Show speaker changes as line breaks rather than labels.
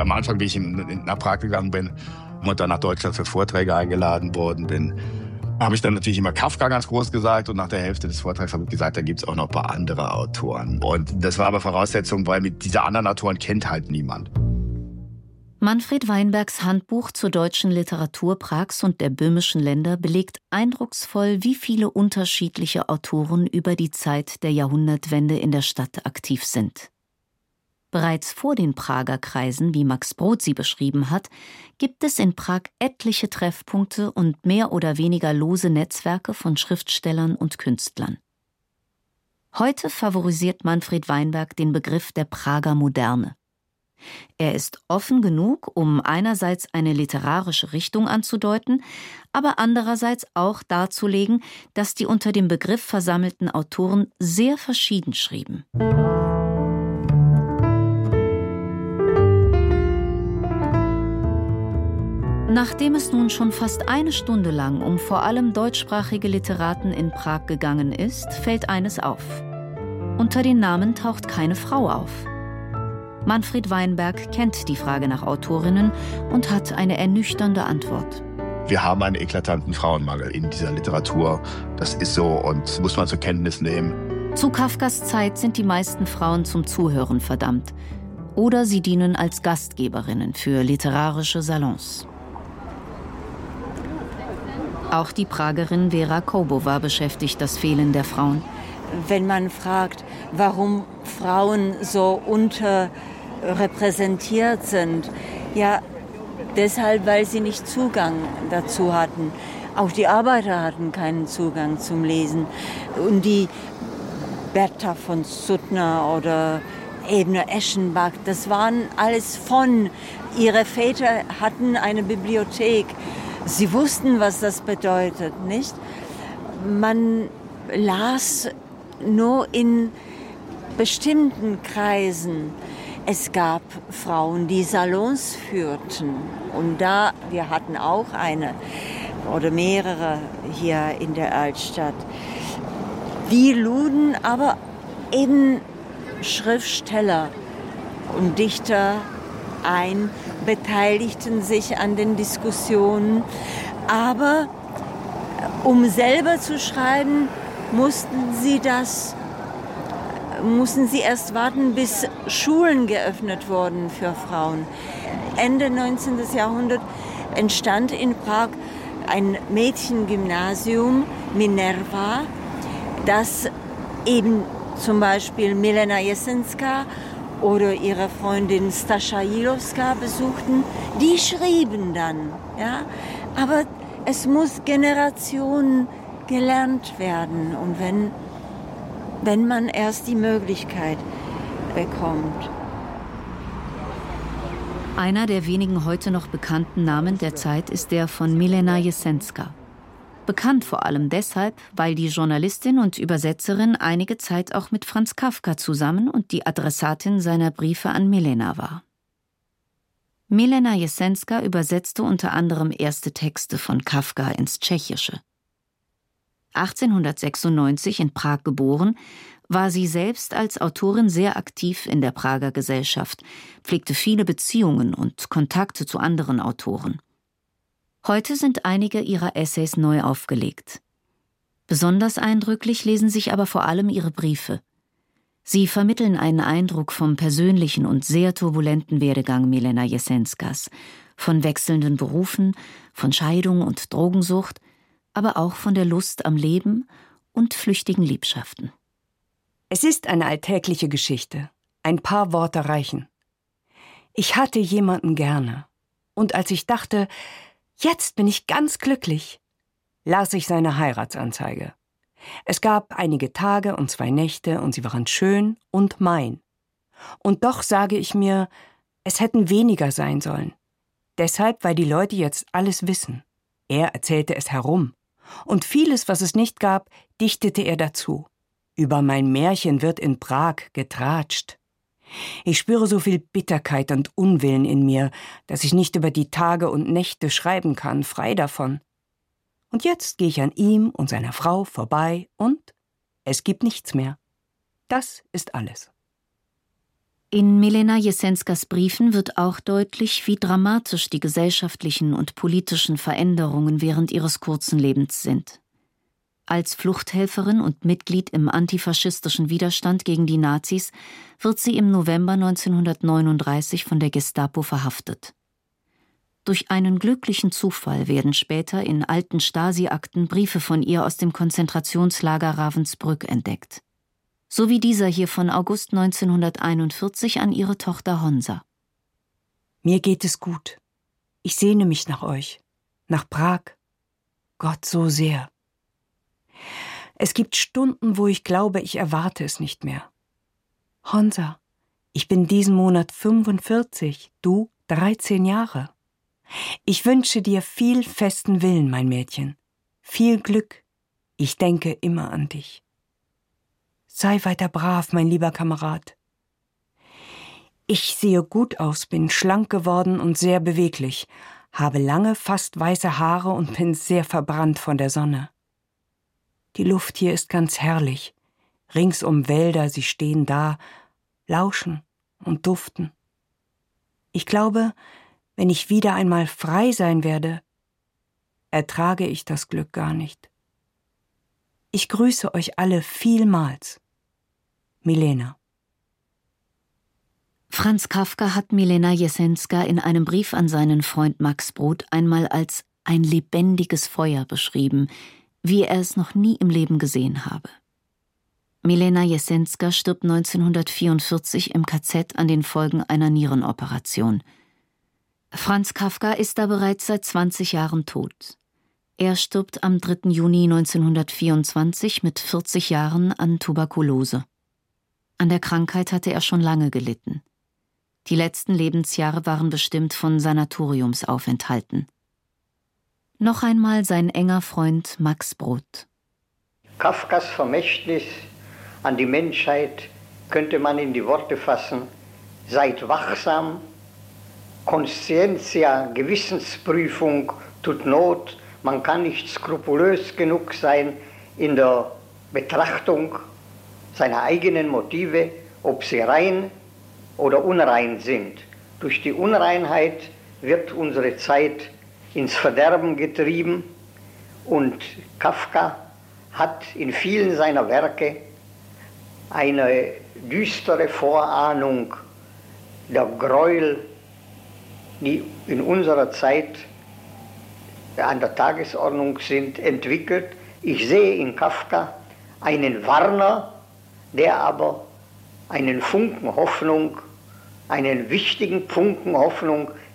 am Anfang, wie ich nach Prag gegangen bin und dann nach Deutschland für Vorträge eingeladen worden bin, habe ich dann natürlich immer Kafka ganz groß gesagt und nach der Hälfte des Vortrags habe ich gesagt, da gibt es auch noch ein paar andere Autoren. Und das war aber Voraussetzung, weil mit dieser anderen Autoren kennt halt niemand.
Manfred Weinbergs Handbuch zur deutschen Literatur Prags und der böhmischen Länder belegt eindrucksvoll, wie viele unterschiedliche Autoren über die Zeit der Jahrhundertwende in der Stadt aktiv sind. Bereits vor den Prager Kreisen, wie Max Brod sie beschrieben hat, gibt es in Prag etliche Treffpunkte und mehr oder weniger lose Netzwerke von Schriftstellern und Künstlern. Heute favorisiert Manfred Weinberg den Begriff der Prager Moderne. Er ist offen genug, um einerseits eine literarische Richtung anzudeuten, aber andererseits auch darzulegen, dass die unter dem Begriff versammelten Autoren sehr verschieden schrieben. Nachdem es nun schon fast eine Stunde lang um vor allem deutschsprachige Literaten in Prag gegangen ist, fällt eines auf. Unter den Namen taucht keine Frau auf. Manfred Weinberg kennt die Frage nach Autorinnen und hat eine ernüchternde Antwort.
Wir haben einen eklatanten Frauenmangel in dieser Literatur. Das ist so und muss man zur Kenntnis nehmen.
Zu Kafkas Zeit sind die meisten Frauen zum Zuhören verdammt. Oder sie dienen als Gastgeberinnen für literarische Salons. Auch die Pragerin Vera Koubova beschäftigt das Fehlen der Frauen.
Wenn man fragt, warum Frauen so unterrepräsentiert sind, ja, deshalb, weil sie nicht Zugang dazu hatten. Auch die Arbeiter hatten keinen Zugang zum Lesen. Und die Bertha von Suttner oder Ebner Eschenbach, das waren alles von. Ihre Väter hatten eine Bibliothek. Sie wussten, was das bedeutet, nicht? Man las nur in bestimmten Kreisen. Es gab Frauen, die Salons führten. Und wir hatten auch eine oder mehrere hier in der Altstadt. Die luden aber eben Schriftsteller und Dichter ein, beteiligten sich an den Diskussionen. Aber um selber zu schreiben, mussten sie erst warten, bis Schulen geöffnet wurden für Frauen. Ende 19. Jahrhundert entstand in Prag ein Mädchengymnasium, Minerva, das eben zum Beispiel Milena Jesenská oder ihre Freundin Stascha Jilowska besuchten. Die schrieben dann, ja, aber es muss Generationen gelernt werden und wenn man erst die Möglichkeit bekommt.
Einer der wenigen heute noch bekannten Namen der Zeit ist der von Milena Jesenská. Bekannt vor allem deshalb, weil die Journalistin und Übersetzerin einige Zeit auch mit Franz Kafka zusammen und die Adressatin seiner Briefe an Milena war. Milena Jesenská übersetzte unter anderem erste Texte von Kafka ins Tschechische. 1896 in Prag geboren, war sie selbst als Autorin sehr aktiv in der Prager Gesellschaft, pflegte viele Beziehungen und Kontakte zu anderen Autoren. Heute sind einige ihrer Essays neu aufgelegt. Besonders eindrücklich lesen sich aber vor allem ihre Briefe. Sie vermitteln einen Eindruck vom persönlichen und sehr turbulenten Werdegang Milena Jesenskas, von wechselnden Berufen, von Scheidung und Drogensucht, aber auch von der Lust am Leben und flüchtigen Liebschaften.
Es ist eine alltägliche Geschichte. Ein paar Worte reichen. Ich hatte jemanden gerne. Und als ich dachte, jetzt bin ich ganz glücklich, las ich seine Heiratsanzeige. Es gab einige Tage und 2 Nächte und sie waren schön und mein. Und doch sage ich mir, es hätten weniger sein sollen. Deshalb, weil die Leute jetzt alles wissen. Er erzählte es herum. Und vieles, was es nicht gab, dichtete er dazu. Über mein Märchen wird in Prag getratscht. Ich spüre so viel Bitterkeit und Unwillen in mir, dass ich nicht über die Tage und Nächte schreiben kann, frei davon. Und jetzt gehe ich an ihm und seiner Frau vorbei und es gibt nichts mehr. Das ist alles.
In Milena Jesenskas Briefen wird auch deutlich, wie dramatisch die gesellschaftlichen und politischen Veränderungen während ihres kurzen Lebens sind. Als Fluchthelferin und Mitglied im antifaschistischen Widerstand gegen die Nazis wird sie im November 1939 von der Gestapo verhaftet. Durch einen glücklichen Zufall werden später in alten Stasi-Akten Briefe von ihr aus dem Konzentrationslager Ravensbrück entdeckt. So wie dieser hier von August 1941 an ihre Tochter Honza.
Mir geht es gut. Ich sehne mich nach euch, nach Prag. Gott so sehr. Es gibt Stunden, wo ich glaube, ich erwarte es nicht mehr. Honza, ich bin diesen Monat 45, du 13 Jahre. Ich wünsche dir viel festen Willen, mein Mädchen. Viel Glück. Ich denke immer an dich. Sei weiter brav, mein lieber Kamerad. Ich sehe gut aus, bin schlank geworden und sehr beweglich, habe lange, fast weiße Haare und bin sehr verbrannt von der Sonne. Die Luft hier ist ganz herrlich. Ringsum Wälder, sie stehen da, lauschen und duften. Ich glaube, wenn ich wieder einmal frei sein werde, ertrage ich das Glück gar nicht. Ich grüße euch alle vielmals. Milena.
Franz Kafka hat Milena Jesenska in einem Brief an seinen Freund Max Brod einmal als ein lebendiges Feuer beschrieben, wie er es noch nie im Leben gesehen habe. Milena Jesenska stirbt 1944 im KZ an den Folgen einer Nierenoperation. Franz Kafka ist da bereits seit 20 Jahren tot. Er stirbt am 3. Juni 1924 mit 40 Jahren an Tuberkulose. An der Krankheit hatte er schon lange gelitten. Die letzten Lebensjahre waren bestimmt von Sanatoriumsaufenthalten. Noch einmal sein enger Freund Max Brod.
Kafkas Vermächtnis an die Menschheit könnte man in die Worte fassen: Seid wachsam, Conscientia, Gewissensprüfung tut Not, man kann nicht skrupulös genug sein in der Betrachtung seiner eigenen Motive, ob sie rein oder unrein sind. Durch die Unreinheit wird unsere Zeit ins Verderben getrieben und Kafka hat in vielen seiner Werke eine düstere Vorahnung der Gräuel, die in unserer Zeit an der Tagesordnung sind, entwickelt. Ich sehe in Kafka einen Warner, der aber einen Funken Hoffnung, einen wichtigen Funken Hoffnung